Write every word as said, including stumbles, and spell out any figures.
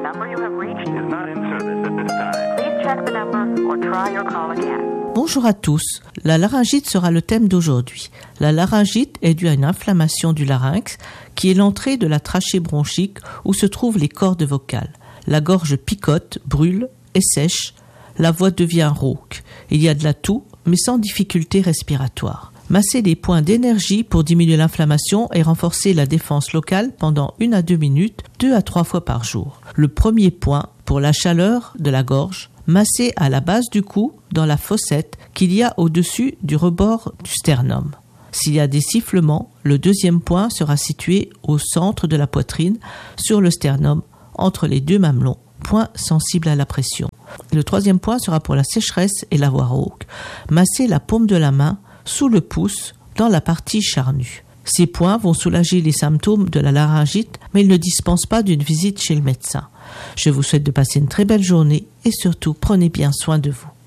number you have reached is not in service at this time. Please check the number or try your call again. Bonjour à tous, la laryngite sera le thème d'aujourd'hui. La laryngite est due à une inflammation du larynx qui est l'entrée de la trachée bronchique où se trouvent les cordes vocales. La gorge picote, brûle, est sèche, la voix devient rauque. Il y a de la toux, mais sans difficulté respiratoire. Masser les points d'énergie pour diminuer l'inflammation et renforcer la défense locale pendant une à deux minutes, deux à trois fois par jour. Le premier point, pour la chaleur de la gorge, masser à la base du cou dans la fossette qu'il y a au-dessus du rebord du sternum. S'il y a des sifflements, le deuxième point sera situé au centre de la poitrine, sur le sternum, entre les deux mamelons, point sensible à la pression. Le troisième point sera pour la sécheresse et la voix rauque. Masser la paume de la main sous le pouce dans la partie charnue. Ces points vont soulager les symptômes de la laryngite, mais ils ne dispensent pas d'une visite chez le médecin. Je vous souhaite de passer une très belle journée et surtout prenez bien soin de vous.